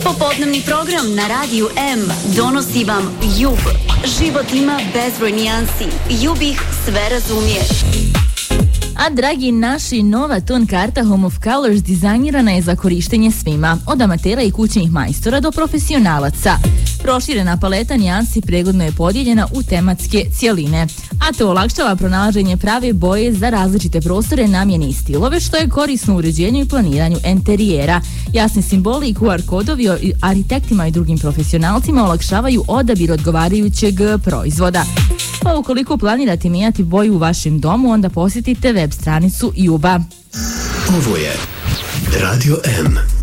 Popodnevni program na Radiju M donosi vam Jub. Život ima bezbroj nijansi. Jub ih sve razumije. A dragi naši, nova ton karta Home of Colors dizajnirana je za korištenje svima, od amatera i kućnih majstora do profesionalaca. Proširena paleta nijansi pregodno je podijeljena u tematske cijeline, a to olakšava pronalaženje prave boje za različite prostore, namjene i stilove, što je korisno u uređenju i planiranju enterijera. Jasni simboli i QR kodovi arhitektima i drugim profesionalcima olakšavaju odabir odgovarajućeg proizvoda. Pa ukoliko planirate mijenjati boju u vašem domu, onda posjetite web stranicu Juba. Ovo je Radio M.